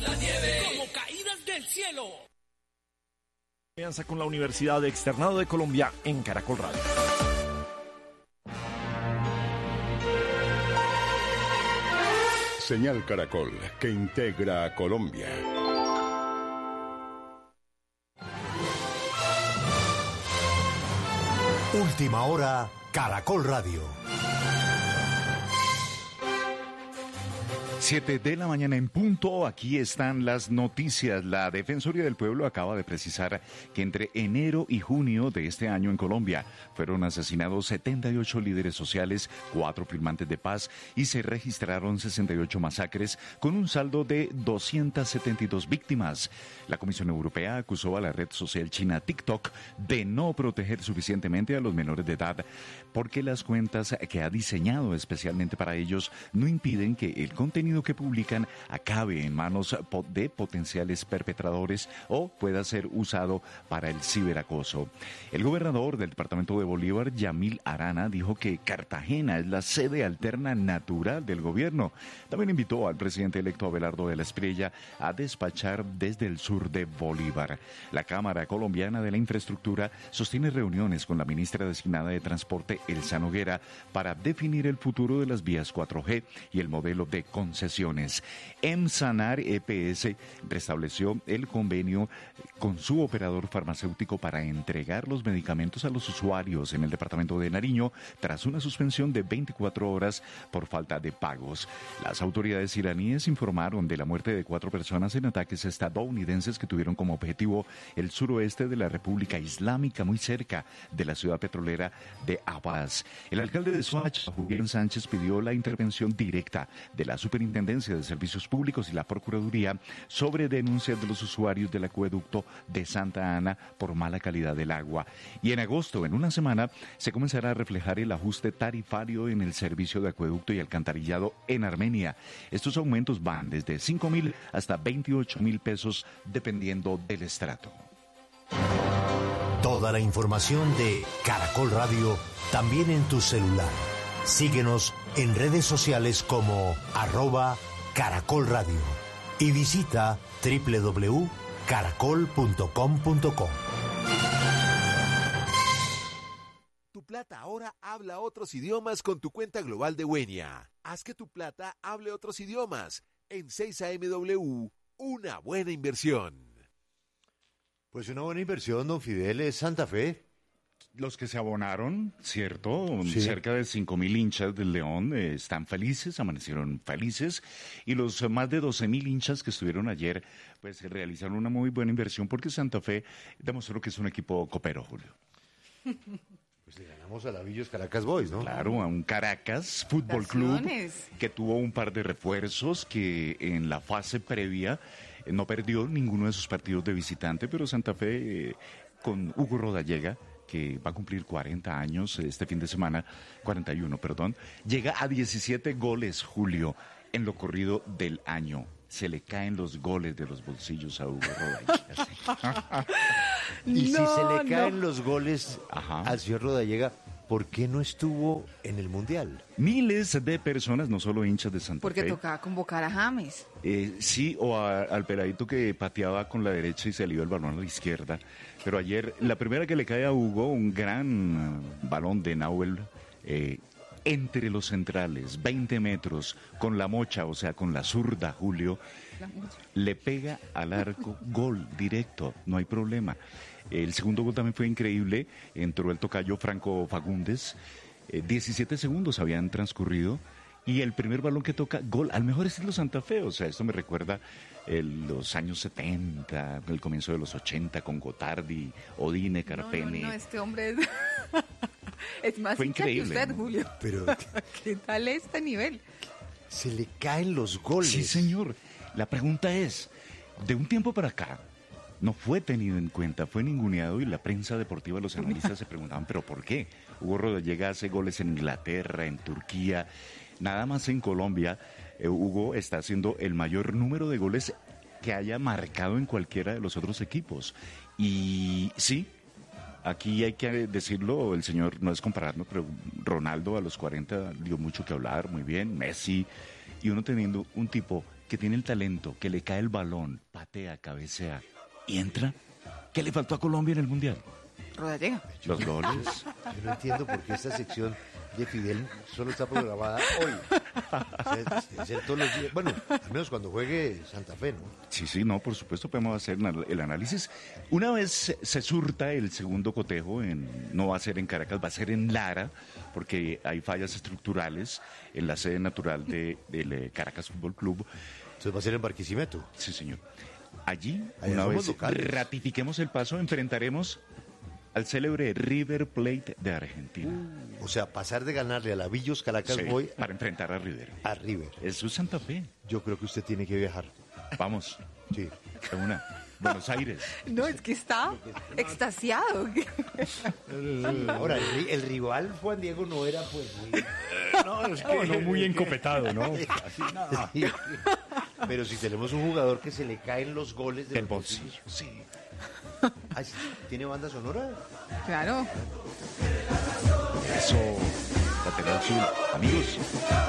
la nieve como caídas del cielo. Alianza con la Universidad de Externado de Colombia en Caracol Radio. Señal Caracol, que integra a Colombia. Última hora, Caracol Radio. 7 de la mañana en punto, aquí están las noticias. La Defensoría del Pueblo acaba de precisar que entre enero y junio de este año en Colombia fueron asesinados 78 líderes sociales, 4 firmantes de paz y se registraron 68 masacres con un saldo de 272 víctimas. La Comisión Europea acusó a la red social china TikTok de no proteger suficientemente a los menores de edad porque las cuentas que ha diseñado especialmente para ellos no impiden que el contenido que publican acabe en manos de potenciales perpetradores o pueda ser usado para el ciberacoso. El gobernador del departamento de Bolívar, Yamil Arana, dijo que Cartagena es la sede alterna natural del gobierno. También invitó al presidente electo Abelardo de la Espriella a despachar desde el sur de Bolívar. La Cámara Colombiana de la Infraestructura sostiene reuniones con la ministra designada de Transporte, Elsa Noguera, para definir el futuro de las vías 4G y el modelo de concesiones. Emsanar EPS restableció el convenio con su operador farmacéutico para entregar los medicamentos a los usuarios en el departamento de Nariño tras una suspensión de 24 horas por falta de pagos. Las autoridades iraníes informaron de la muerte de 4 personas en ataques estadounidenses que tuvieron como objetivo el suroeste de la República Islámica, muy cerca de la ciudad petrolera de Abbas. El alcalde de Soacha, Julián Sánchez, pidió la intervención directa de la Superintendencia de Servicios Públicos y la Procuraduría sobre denuncias de los usuarios del acueducto de Santa Ana por mala calidad del agua. Y en agosto, en una semana, se comenzará a reflejar el ajuste tarifario en el servicio de acueducto y alcantarillado en Armenia. Estos aumentos van desde 5.000 hasta 28.000 pesos dependiendo del estrato. Toda la información de Caracol Radio también en tu celular. Síguenos en redes sociales como @Caracol Radio y visita www.caracol.com.co. Tu plata ahora habla otros idiomas con tu cuenta global de Wenia. Haz que tu plata hable otros idiomas. En 6AMW, una buena inversión. Pues una buena inversión, don Fidel, es Santa Fe. Los que se abonaron, ¿cierto? Sí. Cerca de 5.000 hinchas del León están felices, amanecieron felices. Y los más de 12.000 hinchas que estuvieron ayer, pues realizaron una muy buena inversión porque Santa Fe demostró que es un equipo copero, Julio. Pues le ganamos a la Villos Caracas Boys, ¿no? Claro, a un Caracas Fútbol Club que tuvo un par de refuerzos que en la fase previa no perdió ninguno de sus partidos de visitante, pero Santa Fe con Hugo Rodallega, que va a cumplir 40 años este fin de semana, 41, perdón, llega a 17 goles, Julio, en lo corrido del año. Se le caen los goles de los bolsillos a Hugo Rodallega. Y si se le caen los goles al señor Rodallega, ¿por qué no estuvo en el Mundial? Miles de personas, no solo hinchas de Santa Fe. Porque tocaba convocar a James. Sí, o al peladito que pateaba con la derecha y se le iba el balón a la izquierda. Pero ayer, la primera que le cae a Hugo, un gran balón de Nahuel, entre los centrales, 20 metros, con la mocha, o sea, con la zurda, Julio, le pega al arco, gol directo, no hay problema. El segundo gol también fue increíble, entró el tocayo Franco Fagundes, 17 segundos habían transcurrido, y el primer balón que toca, gol, al mejor estilo Santa Fe, o sea, esto me recuerda los años 70, el comienzo de los 80, con Gotardi, Odine, Carpene. No, este hombre es más fue hincha increíble, que usted, ¿no? Julio. Pero ¿qué tal este nivel? Se le caen los goles. Sí, señor. La pregunta es, de un tiempo para acá, no fue tenido en cuenta, fue ninguneado y la prensa deportiva, los analistas se preguntaban, ¿pero por qué? Hugo Rodallega hace goles en Inglaterra, en Turquía, nada más en Colombia. Hugo está haciendo el mayor número de goles que haya marcado en cualquiera de los otros equipos. Y sí, aquí hay que decirlo, el señor, no es compararnos, pero Ronaldo a los 40 dio mucho que hablar, muy bien, Messi, y uno teniendo un tipo que tiene el talento, que le cae el balón, patea, cabecea y entra. ¿Qué le faltó a Colombia en el Mundial? Rodallega. Los goles. Yo no entiendo por qué esta sección de Fidel solo está programada hoy. Debe ser todos los días. Bueno, al menos cuando juegue Santa Fe, ¿no? Sí, no, por supuesto podemos hacer el análisis. Una vez se surta el segundo cotejo, no va a ser en Caracas, va a ser en Lara, porque hay fallas estructurales en la sede natural del Caracas Fútbol Club. Entonces va a ser en Barquisimeto. Sí, señor. Allí, Allá una somos vez locales. ratifiquemos el paso, enfrentaremos al célebre River Plate de Argentina. O sea, pasar de ganarle a la Villos Caracas Sí, Boy para enfrentar a River. a River. Eso es Santa Fe. Yo creo que usted tiene que viajar. Vamos, Sí. de una. Buenos Aires. No, es que está extasiado. Ahora, el rival Juan Diego no era pues muy... No muy encopetado, ¿no? Sí. Pero si tenemos un jugador que se le caen los goles Del los bolsillo, sí. Ay, ¿sí? ¿Tiene banda sonora? Claro. Eso, lateral sur. Amigos,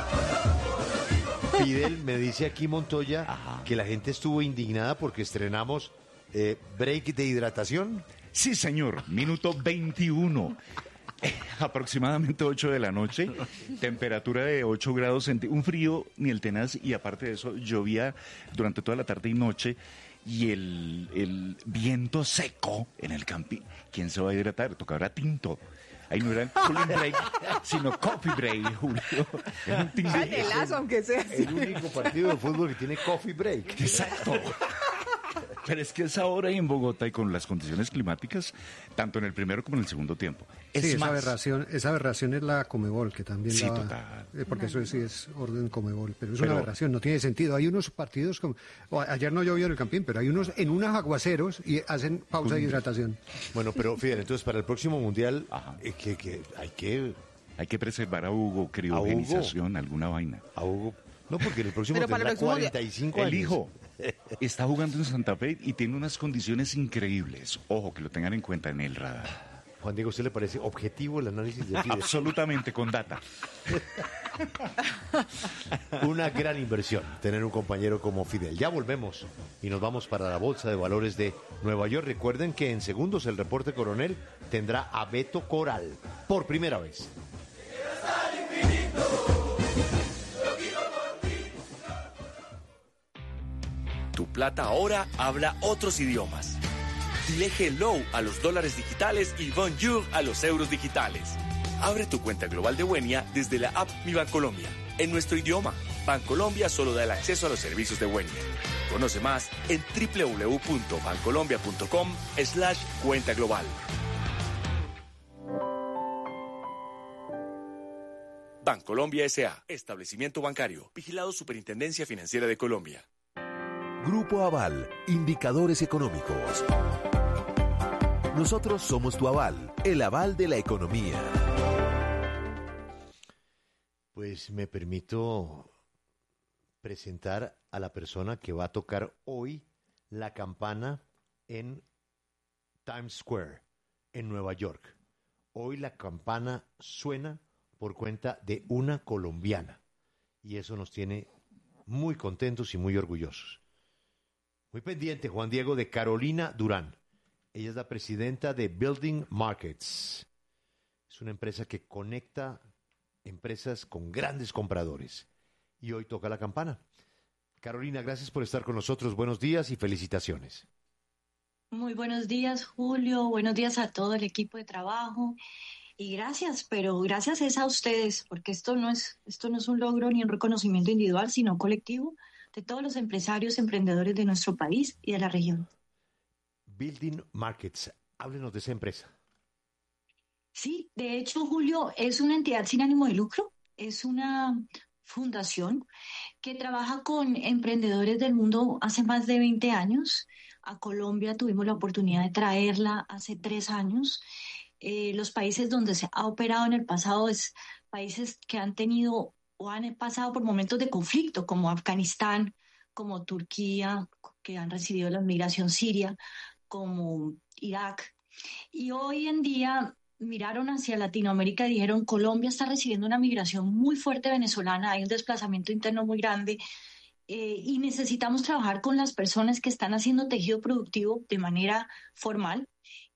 Fidel, me dice aquí Montoya Ajá. que la gente estuvo indignada porque estrenamos break de hidratación. sí señor, minuto 21. Aproximadamente 8 de la noche, temperatura de 8 grados centígrados, un frío ni el tenaz, y aparte de eso llovía durante toda la tarde y noche, y el viento seco en el camping. ¿Quién se va a hidratar? Tocará tinto. Ahí no era cooling break, sino coffee break, Julio. Era un tinto. Canelazo, aunque sea así. El único partido de fútbol que tiene coffee break. Exacto. Pero es que es ahora en Bogotá y con las condiciones climáticas, tanto en el primero como en el segundo tiempo. Es Sí, más, esa aberración es la Comebol, que también Sí, la total. porque eso sí es orden Comebol, pero es Pero- una aberración, no tiene sentido. Hay unos partidos, ayer no llovió en el Campín, pero hay unos en unos aguaceros y hacen pausa de hidratación. Bueno, pero Fidel, entonces para el próximo Mundial Ajá. que hay que... hay que preservar a Hugo, criogenización, alguna vaina. A Hugo... No, porque el próximo Pero para tendrá el próximo día- 45 años. El hijo está jugando en Santa Fe y tiene unas condiciones increíbles. Ojo, que lo tengan en cuenta en el radar. Juan Diego, ¿a usted le parece objetivo el análisis de Fidel? Absolutamente, con data. Una gran inversión tener un compañero como Fidel. Ya volvemos y nos vamos para la Bolsa de Valores de Nueva York. Recuerden que en segundos el reporte coronel tendrá a Beto Coral por primera vez. Tu plata ahora habla otros idiomas. Dile hello a los dólares digitales y bonjour a los euros digitales. Abre tu cuenta global de Wenia desde la app Mi Bancolombia. En nuestro idioma, Bancolombia solo da el acceso a los servicios de Wenia. Conoce más en www.bancolombia.com/cuenta global. Bancolombia S.A. Establecimiento bancario. Vigilado Superintendencia Financiera de Colombia. Grupo Aval, indicadores económicos. Nosotros somos tu aval, el aval de la economía. Pues me permito presentar a la persona que va a tocar hoy la campana en Times Square, en Nueva York. Hoy la campana suena por cuenta de una colombiana y eso nos tiene muy contentos y muy orgullosos. Muy pendiente, Juan Diego, de Carolina Durán. Ella es la presidenta de Building Markets. Es una empresa que conecta empresas con grandes compradores. Y hoy toca la campana. Carolina, gracias por estar con nosotros. Buenos días y felicitaciones. Muy buenos días, Julio. Buenos días a todo el equipo de trabajo. Y gracias, pero gracias es a ustedes, porque esto no es un logro ni un reconocimiento individual, sino colectivo de todos los empresarios, emprendedores de nuestro país y de la región. Building Markets, háblenos de esa empresa. Sí, de hecho, Julio, es una entidad sin ánimo de lucro, es una fundación que trabaja con emprendedores del mundo hace más de 20 años. A Colombia tuvimos la oportunidad de traerla hace 3 años. Los países donde se ha operado en el pasado es países que han tenido o han pasado por momentos de conflicto, como Afganistán, como Turquía, que han recibido la migración siria, como Irak. Y hoy en día miraron hacia Latinoamérica y dijeron, Colombia está recibiendo una migración muy fuerte venezolana, hay un desplazamiento interno muy grande y necesitamos trabajar con las personas que están haciendo tejido productivo de manera formal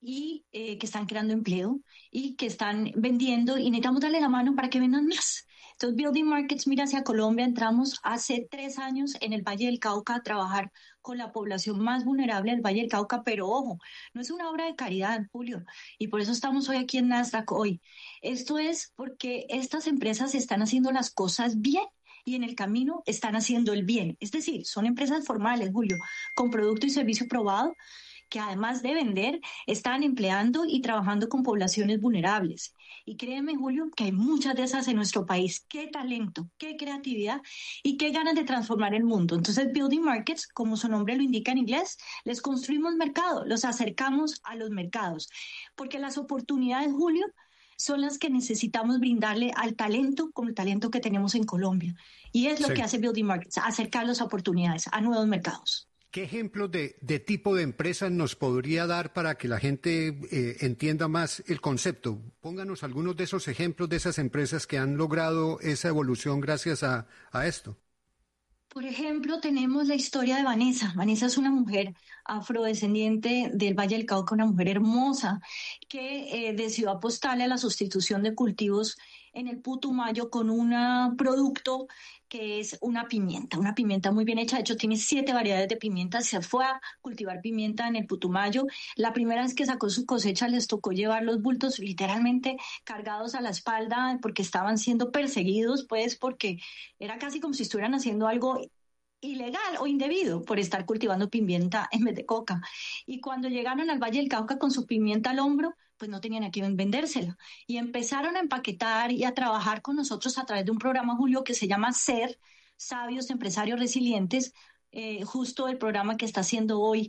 y que están creando empleo y que están vendiendo, y necesitamos darle la mano para que vendan más. Entonces, Building Markets mira hacia Colombia. Entramos hace 3 años en el Valle del Cauca a trabajar con la población más vulnerable del Valle del Cauca, pero ojo, no es una obra de caridad, Julio, y por eso estamos hoy aquí en Nasdaq hoy. Esto es porque estas empresas están haciendo las cosas bien y en el camino están haciendo el bien. Es decir, son empresas formales, Julio, con producto y servicio probado, que además de vender, están empleando y trabajando con poblaciones vulnerables. Y créeme, Julio, que hay muchas de esas en nuestro país. ¡Qué talento, qué creatividad y qué ganas de transformar el mundo! Entonces, Building Markets, como su nombre lo indica en inglés, les construimos mercado, los acercamos a los mercados. Porque las oportunidades, Julio, son las que necesitamos brindarle al talento, como el talento que tenemos en Colombia. Y es lo que hace Building Markets, acercar las oportunidades a nuevos mercados. ¿Qué ejemplos de tipo de empresas nos podría dar para que la gente entienda más el concepto? Pónganos algunos de esos ejemplos de esas empresas que han logrado esa evolución gracias a esto. Por ejemplo, tenemos la historia de Vanessa. Vanessa es una mujer afrodescendiente del Valle del Cauca, una mujer hermosa que decidió apostarle a la sustitución de cultivos en el Putumayo con un producto que es una pimienta muy bien hecha. De hecho, tiene 7 variedades de pimienta. Se fue a cultivar pimienta en el Putumayo. La primera vez que sacó su cosecha les tocó llevar los bultos literalmente cargados a la espalda porque estaban siendo perseguidos, pues porque era casi como si estuvieran haciendo algo ilegal o indebido por estar cultivando pimienta en vez de coca. Y cuando llegaron al Valle del Cauca con su pimienta al hombro, pues no tenían a quién vendérsela. Y empezaron a empaquetar y a trabajar con nosotros a través de un programa, Julio, que se llama SER, Sabios Empresarios Resilientes, justo el programa que está haciendo hoy,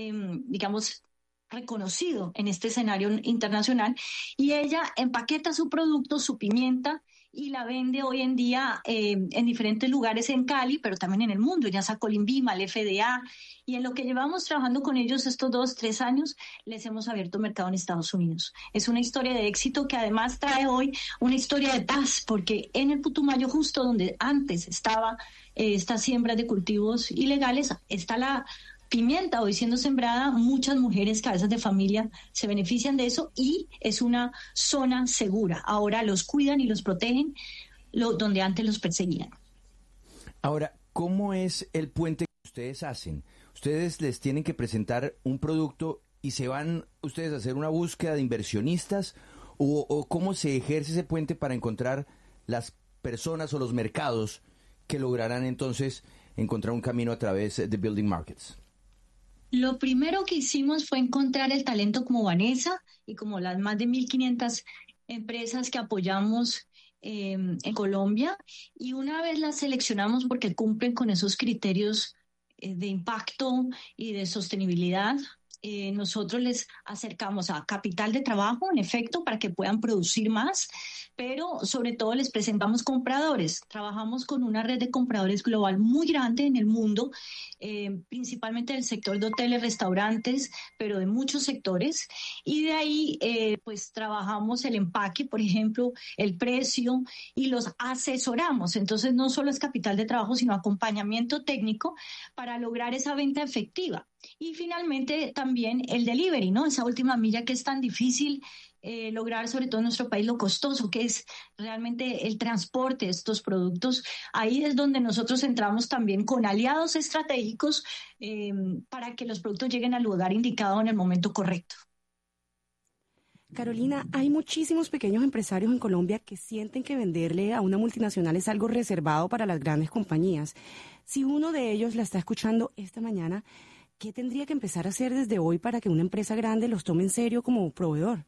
digamos, reconocido en este escenario internacional. Y ella empaqueta su producto, su pimienta, y la vende hoy en día en diferentes lugares en Cali, pero también en el mundo. Ya sacó el INVIMA, el FDA, y en lo que llevamos trabajando con ellos estos 2-3 años, les hemos abierto mercado en Estados Unidos. Es una historia de éxito que además trae hoy una historia de paz, porque en el Putumayo, justo donde antes estaba esta siembra de cultivos ilegales, está la pimienta hoy siendo sembrada. Muchas mujeres, cabezas de familia, se benefician de eso y es una zona segura. Ahora los cuidan y los protegen donde antes los perseguían. Ahora, ¿cómo es el puente que ustedes hacen? Ustedes les tienen que presentar un producto y se van ustedes a hacer una búsqueda de inversionistas, o ¿cómo se ejerce ese puente para encontrar las personas o los mercados que lograrán entonces encontrar un camino a través de Building Markets? Lo primero que hicimos fue encontrar el talento como Vanessa y como las más de 1.500 empresas que apoyamos en Colombia, y una vez las seleccionamos porque cumplen con esos criterios de impacto y de sostenibilidad, nosotros les acercamos a capital de trabajo, en efecto, para que puedan producir más, pero sobre todo les presentamos compradores. Trabajamos con una red de compradores global muy grande en el mundo, principalmente del sector de hoteles, restaurantes, pero de muchos sectores, y de ahí pues trabajamos el empaque, por ejemplo, el precio, y los asesoramos. Entonces no solo es capital de trabajo, sino acompañamiento técnico para lograr esa venta efectiva. Y finalmente también el delivery, ¿no? Esa última milla que es tan difícil lograr, sobre todo en nuestro país, lo costoso que es realmente el transporte de estos productos. Ahí es donde nosotros entramos también con aliados estratégicos para que los productos lleguen al lugar indicado en el momento correcto. Carolina, hay muchísimos pequeños empresarios en Colombia que sienten que venderle a una multinacional es algo reservado para las grandes compañías. Si uno de ellos la está escuchando esta mañana, ¿qué tendría que empezar a hacer desde hoy para que una empresa grande los tome en serio como proveedor?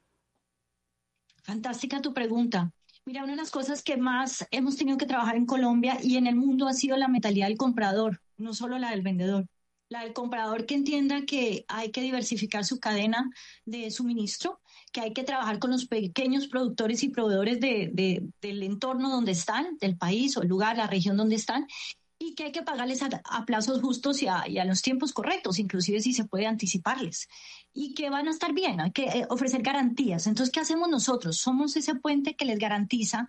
Fantástica tu pregunta. Mira, una de las cosas que más hemos tenido que trabajar en Colombia y en el mundo ha sido la mentalidad del comprador, no solo la del vendedor. La del comprador que entienda que hay que diversificar su cadena de suministro, que hay que trabajar con los pequeños productores y proveedores del entorno donde están, del país o el lugar, la región donde están, y que hay que pagarles a plazos justos y a los tiempos correctos, inclusive si se puede anticiparles, y que van a estar bien, hay que ofrecer garantías. Entonces, ¿qué hacemos nosotros? Somos ese puente que les garantiza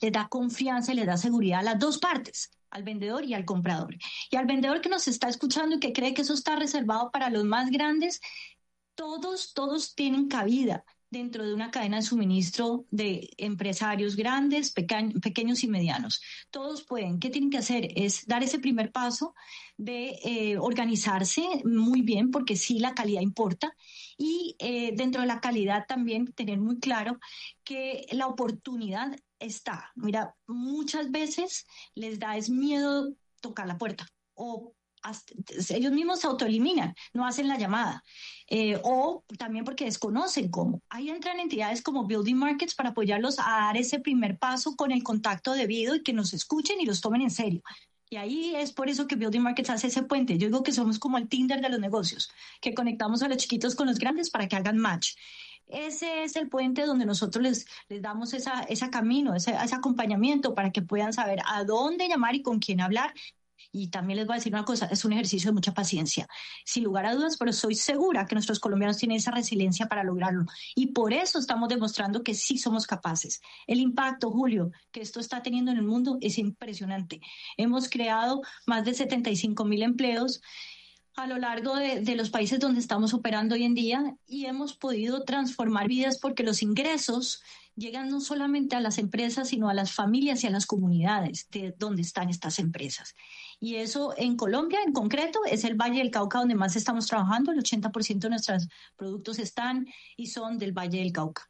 les da confianza y les da seguridad a las dos partes, al vendedor y al comprador. Y al vendedor que nos está escuchando y que cree que eso está reservado para los más grandes, todos tienen cabida dentro de una cadena de suministro de empresarios grandes, pequeños y medianos. Todos pueden. ¿Qué tienen que hacer? Es dar ese primer paso de organizarse muy bien, porque sí, la calidad importa, y dentro de la calidad también tener muy claro que la oportunidad está. Mira, muchas veces les da es miedo tocar la puerta, o ellos mismos se autoeliminan, no hacen la llamada, o también porque desconocen cómo. Ahí entran entidades como Building Markets para apoyarlos a dar ese primer paso con el contacto debido y que nos escuchen y los tomen en serio. Y ahí es por eso que Building Markets hace ese puente. Yo digo que somos como el Tinder de los negocios, que conectamos a los chiquitos con los grandes para que hagan match. Ese es el puente donde nosotros les damos ese camino, ese acompañamiento para que puedan saber a dónde llamar y con quién hablar. Y también les voy a decir una cosa, es un ejercicio de mucha paciencia, sin lugar a dudas, pero soy segura que nuestros colombianos tienen esa resiliencia para lograrlo. Y por eso estamos demostrando que sí somos capaces. El impacto, Julio, que esto está teniendo en el mundo es impresionante. Hemos creado más de 75,000 empleos a lo largo de los países donde estamos operando hoy en día y hemos podido transformar vidas porque los ingresos llegan no solamente a las empresas, sino a las familias y a las comunidades de donde están estas empresas. Y eso en Colombia, en concreto, es el Valle del Cauca donde más estamos trabajando. El 80% de nuestros productos están y son del Valle del Cauca.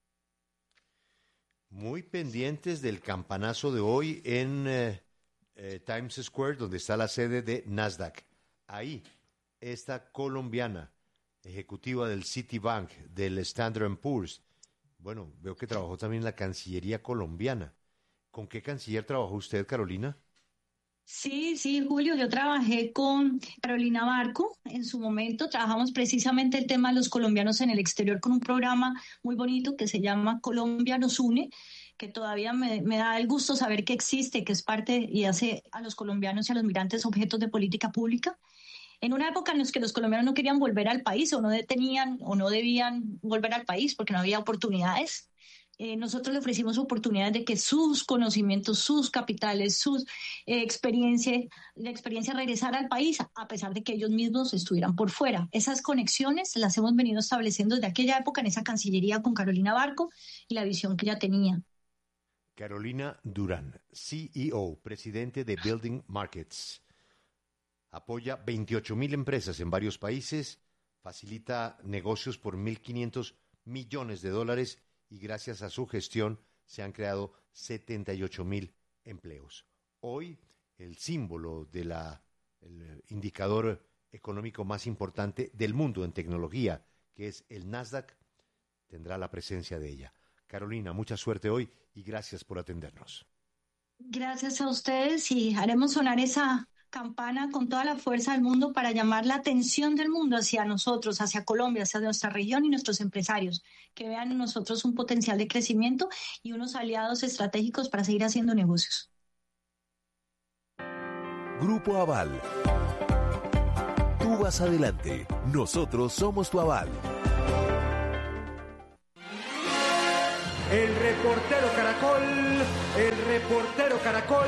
Muy pendientes del campanazo de hoy en Times Square, donde está la sede de Nasdaq. Ahí, esta colombiana, ejecutiva del Citibank, del Standard & Poor's, bueno, veo que trabajó también en la Cancillería colombiana. ¿Con qué canciller trabajó usted, Carolina? Sí, Julio, yo trabajé con Carolina Barco en su momento, trabajamos precisamente el tema de los colombianos en el exterior con un programa muy bonito que se llama Colombia nos une, que todavía me da el gusto saber que existe, que es parte y hace a los colombianos y a los migrantes objetos de política pública. En una época en la que los colombianos no querían volver al país o no debían volver al país porque no había oportunidades, nosotros le ofrecimos oportunidades de que sus conocimientos, sus capitales, sus experiencia regresara al país, a pesar de que ellos mismos estuvieran por fuera. Esas conexiones las hemos venido estableciendo desde aquella época en esa Cancillería con Carolina Barco y la visión que ella tenía. Carolina Durán, CEO, presidente de Building Markets. Apoya 28,000 empresas en varios países, facilita negocios por $1,500 millones y gracias a su gestión se han creado 78,000 empleos. Hoy, el símbolo el indicador económico más importante del mundo en tecnología, que es el Nasdaq, tendrá la presencia de ella. Carolina, mucha suerte hoy y gracias por atendernos. Gracias a ustedes y haremos sonar esa campana con toda la fuerza del mundo para llamar la atención del mundo hacia nosotros, hacia Colombia, hacia nuestra región y nuestros empresarios, que vean en nosotros un potencial de crecimiento y unos aliados estratégicos para seguir haciendo negocios. Grupo Aval. Tú vas adelante, nosotros somos tu aval. El reportero Caracol.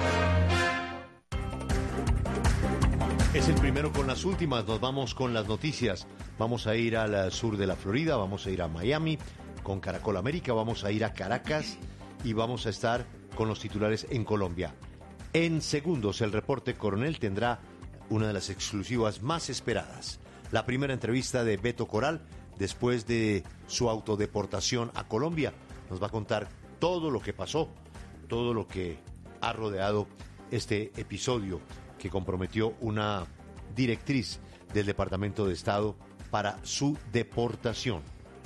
Es el primero con las últimas, nos vamos con las noticias. Vamos a ir al sur de la Florida, vamos a ir a Miami con Caracol América, vamos a ir a Caracas y vamos a estar con los titulares en Colombia. En segundos, el reporte Coronel tendrá una de las exclusivas más esperadas. La primera entrevista de Beto Coral después de su autodeportación a Colombia. Nos va a contar todo lo que pasó, todo lo que ha rodeado este episodio que comprometió una directriz del Departamento de Estado para su deportación.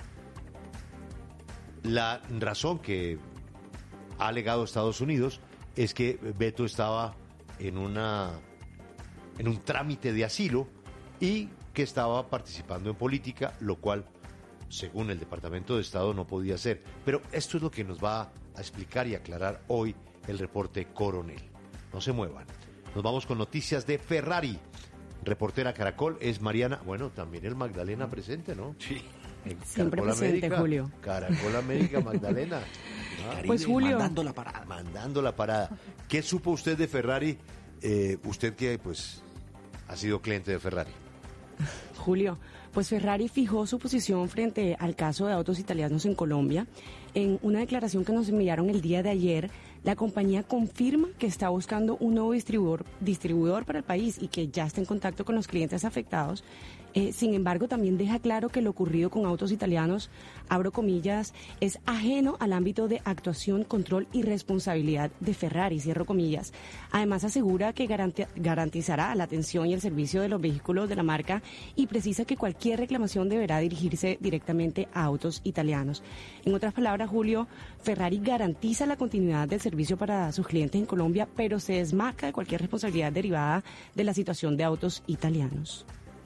La razón que ha alegado Estados Unidos es que Beto estaba en un trámite de asilo y que estaba participando en política, lo cual, según el Departamento de Estado, no podía hacer. Pero esto es lo que nos va a explicar y aclarar hoy el reporte Coronel. No se muevan. Nos vamos con noticias de Ferrari. Reportera Caracol es Mariana. Bueno, también el Magdalena presente, ¿no? Sí. Siempre presente, Julio. Caracol América, Magdalena. Caribe, Pues Julio, mandando la parada. ¿Qué supo usted de Ferrari? Usted que pues ha sido cliente de Ferrari. Julio, pues Ferrari fijó su posición frente al caso de autos italianos en Colombia. En una declaración que nos enviaron el día de ayer, la compañía confirma que está buscando un nuevo distribuidor para el país y que ya está en contacto con los clientes afectados. Sin embargo, también deja claro que lo ocurrido con autos italianos, abro comillas, es ajeno al ámbito de actuación, control y responsabilidad de Ferrari, cierro comillas. Además, asegura que garantizará la atención y el servicio de los vehículos de la marca y precisa que cualquier reclamación deberá dirigirse directamente a autos italianos. En otras palabras, Julio, Ferrari garantiza la continuidad del servicio para sus clientes en Colombia, pero se desmarca de cualquier responsabilidad derivada de la situación de autos italianos.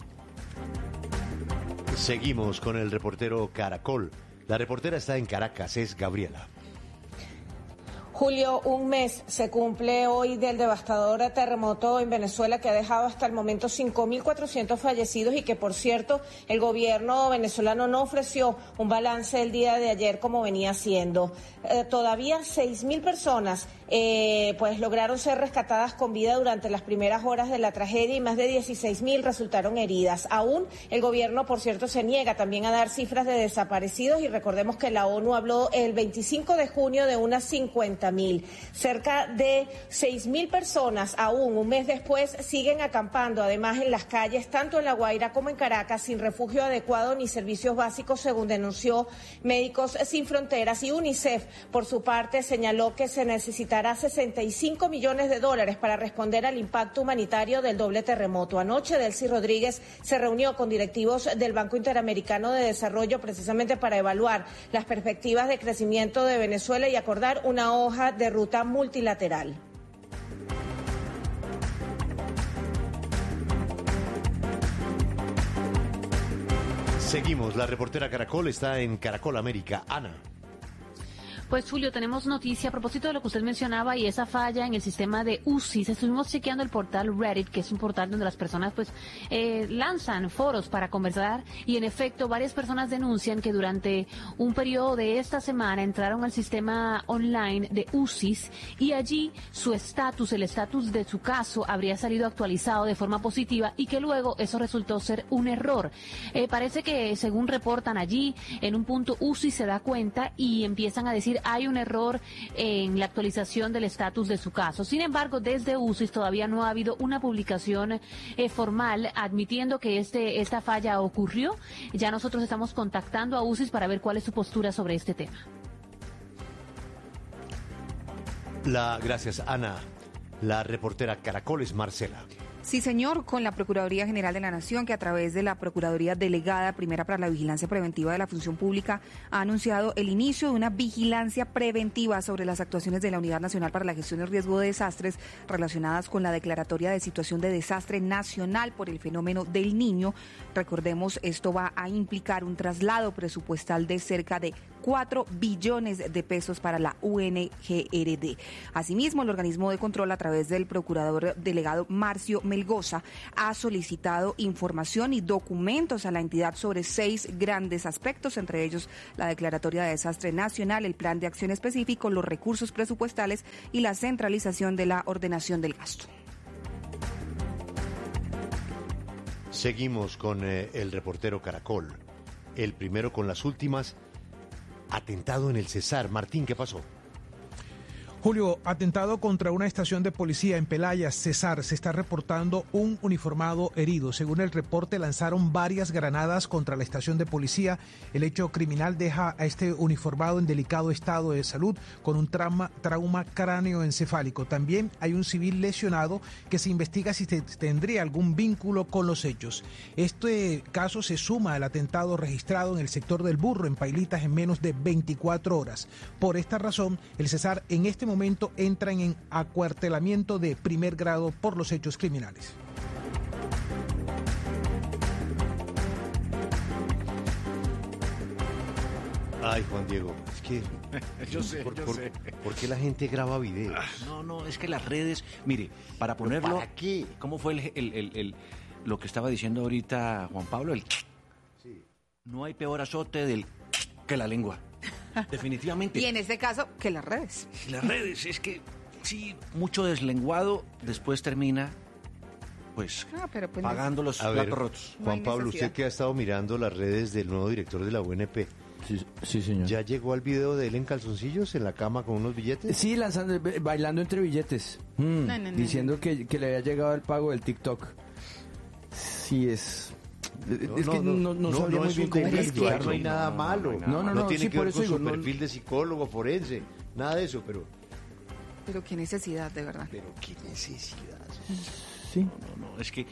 Seguimos con el reportero Caracol. La reportera está en Caracas, es Gabriela. Julio, un mes se cumple hoy del devastador terremoto en Venezuela que ha dejado hasta el momento 5.400 fallecidos y que, por cierto, el gobierno venezolano no ofreció un balance el día de ayer como venía haciendo. Todavía 6.000 personas pues lograron ser rescatadas con vida durante las primeras horas de la tragedia y más de 16.000 resultaron heridas. Aún el gobierno, por cierto, se niega también a dar cifras de desaparecidos y recordemos que la ONU habló el 25 de junio de unas 50.000. Cerca de 6.000 personas aún un mes después siguen acampando, además en las calles, tanto en La Guaira como en Caracas, sin refugio adecuado ni servicios básicos, según denunció Médicos Sin Fronteras. Y UNICEF, por su parte, señaló que se necesitará $65 millones para responder al impacto humanitario del doble terremoto. Anoche, Delcy Rodríguez se reunió con directivos del Banco Interamericano de Desarrollo precisamente para evaluar las perspectivas de crecimiento de Venezuela y acordar una hoja de ruta multilateral. Seguimos, la reportera Caracol está en Caracol América. Ana. Pues Julio, tenemos noticia a propósito de lo que usted mencionaba y esa falla en el sistema de UCIS. Estuvimos chequeando el portal Reddit, que es un portal donde las personas pues lanzan foros para conversar y en efecto varias personas denuncian que durante un periodo de esta semana entraron al sistema online de UCIS y allí su estatus, el estatus de su caso habría salido actualizado de forma positiva y que luego eso resultó ser un error. Parece que según reportan allí, en un punto UCIS se da cuenta y empiezan a decir hay un error en la actualización del estatus de su caso. Sin embargo, desde UCIS todavía no ha habido una publicación formal admitiendo que esta falla ocurrió. Ya nosotros estamos contactando a UCIS para ver cuál es su postura sobre este tema. Gracias, Ana. La reportera Caracol es Marcela. Sí, señor, con la Procuraduría General de la Nación, que a través de la Procuraduría Delegada Primera para la Vigilancia Preventiva de la Función Pública ha anunciado el inicio de una vigilancia preventiva sobre las actuaciones de la Unidad Nacional para la Gestión del Riesgo de Desastres relacionadas con la declaratoria de situación de desastre nacional por el fenómeno del Niño. Recordemos, esto va a implicar un traslado presupuestal de cerca de 4 billones de pesos para la UNGRD. Asimismo, el organismo de control, a través del procurador delegado Marcio Melgoza, ha solicitado información y documentos a la entidad sobre 6 grandes aspectos, entre ellos la declaratoria de desastre nacional, el plan de acción específico, los recursos presupuestales y la centralización de la ordenación del gasto. Seguimos con el reportero Caracol. El primero con las últimas. Atentado en el Cesar. Martín, ¿qué pasó? Julio, atentado contra una estación de policía en Pelaya, Cesar. Se está reportando un uniformado herido. Según el reporte, lanzaron varias granadas contra la estación de policía. El hecho criminal deja a este uniformado en delicado estado de salud con un trauma cráneoencefálico. También hay un civil lesionado que se investiga si tendría algún vínculo con los hechos. Este caso se suma al atentado registrado en el sector del Burro, en Pailitas, en menos de 24 horas. Por esta razón, el Cesar en este momento entran en acuartelamiento de primer grado por los hechos criminales. Ay, Juan Diego, es que yo sé. ¿Por qué la gente graba videos? No, es que las redes, mire, para ponerlo, ¿para qué? ¿Cómo fue lo que estaba diciendo ahorita Juan Pablo? Sí. No hay peor azote que la lengua. definitivamente. Y en este caso, que las redes. Las redes, es que sí, mucho deslenguado después termina pues pagando los platos rotos. Juan Pablo, usted que ha estado mirando las redes del nuevo director de la UNP. Sí, señor. ¿Ya llegó al video de él en calzoncillos en la cama con unos billetes? Sí, bailando entre billetes. Diciendo que le había llegado el pago del TikTok. Sí, es... Es que no sabría muy bien cómo explicarlo. No hay nada malo. No tiene sí, que por ver eso con digo, su perfil de psicólogo forense. Nada de eso, pero... Pero qué necesidad, de verdad. Pero qué necesidad. Sí. No, es que...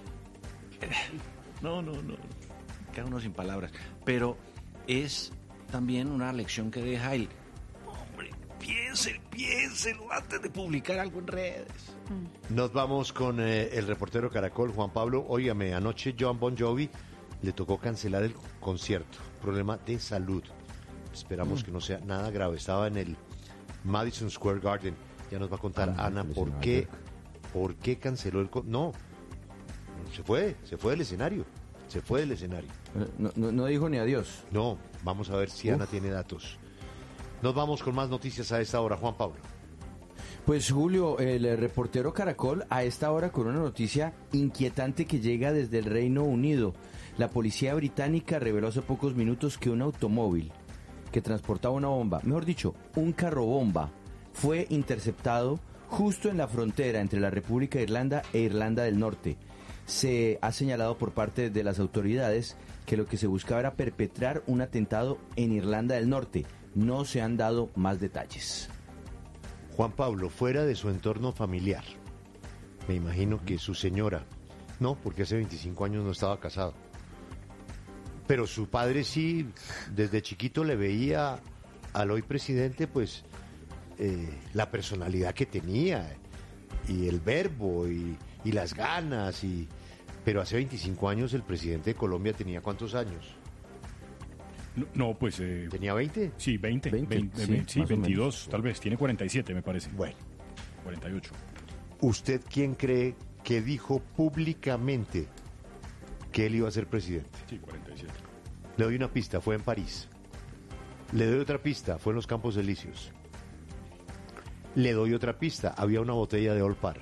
No. Queda uno sin palabras. Pero es también una lección que deja el... Hombre, piénselo antes de publicar algo en redes. Nos vamos con el reportero Caracol, Juan Pablo. Óigame, anoche Jon Bon Jovi le tocó cancelar el concierto. Problema de salud. Esperamos que no sea nada grave. Estaba en el Madison Square Garden. Ya nos va a contar Ana por qué canceló el concierto. No, se fue del escenario. Se fue del escenario. No dijo ni adiós. No, vamos a ver si Ana tiene datos. Nos vamos con más noticias a esta hora, Juan Pablo. Pues Julio, el reportero Caracol a esta hora con una noticia inquietante que llega desde el Reino Unido. La policía británica reveló hace pocos minutos que un automóvil que transportaba una bomba, mejor dicho, un carro bomba, fue interceptado justo en la frontera entre la República de Irlanda e Irlanda del Norte. Se ha señalado por parte de las autoridades que lo que se buscaba era perpetrar un atentado en Irlanda del Norte. No se han dado más detalles. Juan Pablo, fuera de su entorno familiar, me imagino que su señora, no, porque hace 25 años no estaba casado, pero su padre sí, desde chiquito le veía al hoy presidente, pues, la personalidad que tenía, y el verbo, y las ganas, pero hace 25 años el presidente de Colombia tenía ¿cuántos años? No, pues... ¿Tenía 20? Sí, 20 sí, 22, tal vez. Tiene 47, me parece. Bueno. 48. ¿Usted quién cree que dijo públicamente que él iba a ser presidente? Sí, 47. Le doy una pista, fue en París. Le doy otra pista, fue en los Campos Elíseos. Le doy otra pista, había una botella de Old Par.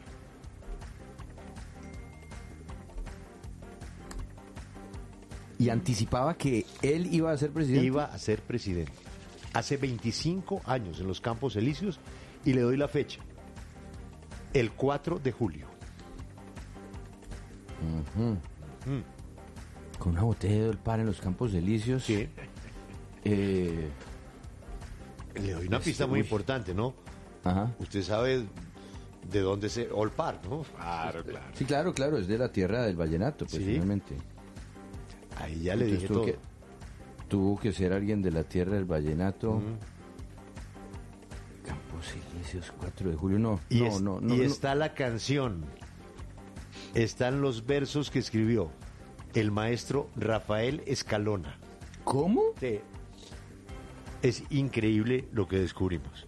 Y anticipaba que él iba a ser presidente. Iba a ser presidente. Hace 25 años en los Campos Elíseos, y le doy la fecha. El 4 de julio. Con una botella del par en los Campos Elíseos. Sí. Le doy una pista muy importante, ¿no? Ajá. Usted sabe de dónde es Old Par, ¿no? Claro. Sí, claro, es de la tierra del vallenato, pues, ¿sí? Finalmente. Ahí ya le dije todo. Tuvo que ser alguien de la tierra del vallenato. Campos Elíseos, 4 de julio, no. Y está la canción. Están los versos que escribió el maestro Rafael Escalona. ¿Cómo? Sí. Es increíble lo que descubrimos.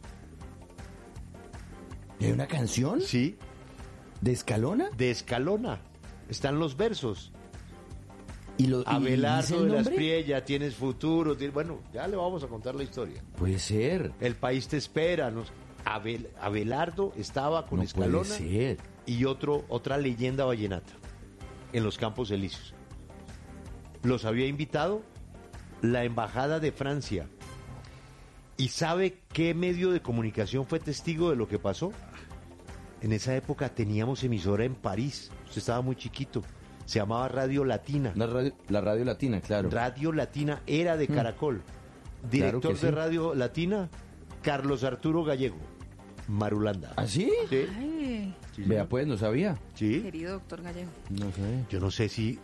¿Hay una canción? Sí. ¿De Escalona? De Escalona. Están los versos. ¿Y Abelardo de la Espriella, tienes futuro. Bueno, ya le vamos a contar la historia. Puede ser. El país te espera. Abelardo estaba con Escalona. Puede ser. Y otra leyenda vallenata en los Campos Elíseos. Los había invitado la Embajada de Francia. ¿Y sabe qué medio de comunicación fue testigo de lo que pasó? En esa época teníamos emisora en París. Usted estaba muy chiquito. Se llamaba Radio Latina. La Radio Latina, claro. Radio Latina era de Caracol. Director de Radio Latina, Carlos Arturo Gallego. Marulanda. ¿Ah, sí? Sí. Ay. Vea, pues, no sabía. Sí. Querido doctor Gallego. No sé. Yo no sé si